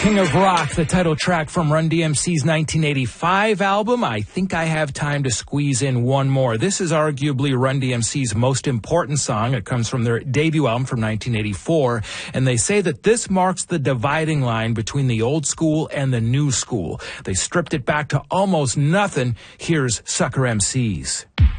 King of Rock, the title track from Run DMC's 1985 album. I think I have time to squeeze in one more. This is arguably Run DMC's most important song. It comes from their debut album from 1984, and they say that this marks the dividing line between the old school and the new school. They stripped it back to almost nothing. Here's Sucker MCs.